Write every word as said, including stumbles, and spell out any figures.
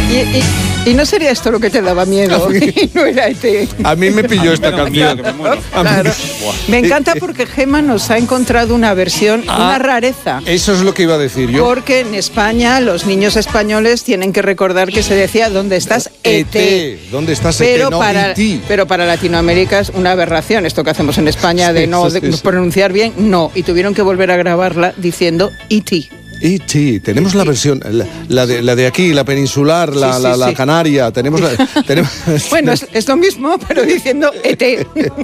Y, y, y no sería esto lo que te daba miedo, y no era E T. A mí me pilló esta canción. Me, claro. me encanta porque Gemma nos ha encontrado una versión, ah, una rareza. Eso es lo que iba a decir yo. Porque en España los niños españoles tienen que recordar que se decía ¿dónde estás? E T. ¿Dónde estás? Pero E T, no para, E T. pero para Latinoamérica es una aberración esto que hacemos en España de no de pronunciar bien, no. Y tuvieron que volver a grabarla diciendo E T. E T, tenemos la versión, la, la, de, la de aquí, la peninsular, la, sí, sí, la, la sí. canaria, tenemos la... tenemos, bueno, es, es lo mismo, pero diciendo E T.